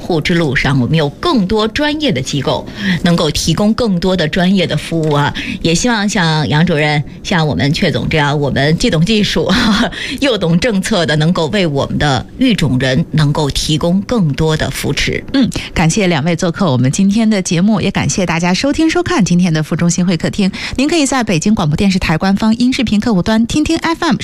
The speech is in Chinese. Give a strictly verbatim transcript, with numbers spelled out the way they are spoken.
护之路上，我们有更多专业的机构能够提供更多的专业的服务啊。也希望像杨主任、像我们阙总这样，我们既懂技术又懂政策的，能够为我们的育种人能够提供更多的扶持。 嗯，感谢两位做客我们今天的节目，也感谢大家收听收看今天的附中新会客厅。您可以在北京广播电视台官方音视频客户端听听 F M